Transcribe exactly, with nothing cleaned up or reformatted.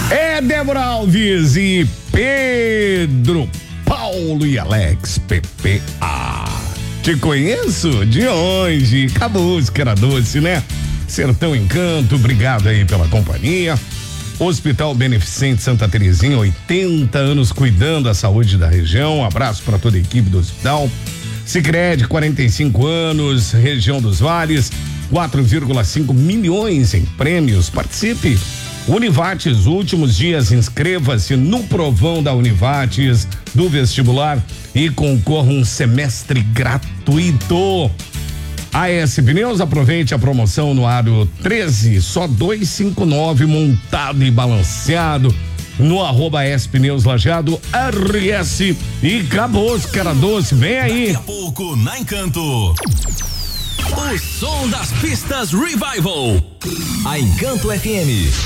É Débora Alves e Pedro Paulo e Alex P P A. Te conheço de onde? Acabou-se que era doce, né? Sertão Encanto, obrigado aí pela companhia. Hospital Beneficente Santa Terezinha, oitenta anos cuidando da saúde da região. Um abraço para toda a equipe do hospital. Sicredi, quarenta e cinco anos, região dos Vales, quatro vírgula cinco milhões em prêmios. Participe. Univates, últimos dias, inscreva-se no provão da Univates do vestibular e concorra um semestre gratuito. A S Pneus, aproveite a promoção no aro treze, só duzentos e cinquenta e nove, montado e balanceado no arroba S Pneus Lajeado R S e acabou, cara doce, vem aí. Daqui a pouco na Encanto, o som das pistas Revival. A Encanto F M